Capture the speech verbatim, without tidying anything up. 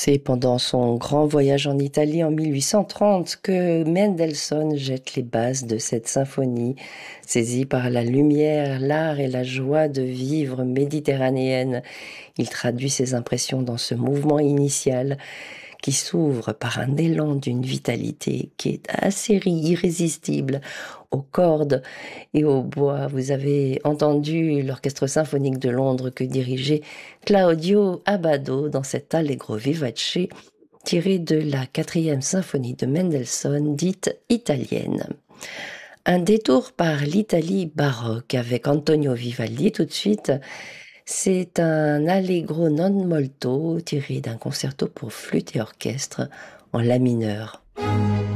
C'est pendant son grand voyage en Italie en mille huit cent trente que Mendelssohn jette les bases de cette symphonie, saisi par la lumière, l'art et la joie de vivre méditerranéenne. Il traduit ses impressions dans ce mouvement initial qui s'ouvre par un élan d'une vitalité qui est assez ri- irrésistible aux cordes et au bois. Vous avez entendu l'Orchestre symphonique de Londres que dirigeait Claudio Abbado dans cet Allegro vivace tiré de la quatrième symphonie de Mendelssohn dite italienne. Un détour par l'Italie baroque avec Antonio Vivaldi tout de suite. C'est un allegro non molto tiré d'un concerto pour flûte et orchestre en la mineur.